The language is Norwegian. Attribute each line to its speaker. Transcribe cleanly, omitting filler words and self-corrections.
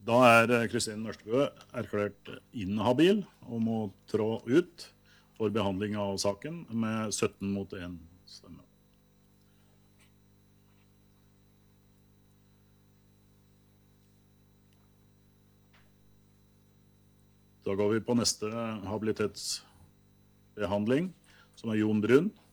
Speaker 1: Da Kristin Nørstebø erklært inhabil og må trå ut for behandling av saken med 17 mot 1 stemme. Da går vi på neste habilitetsbehandling, som Jon Brun.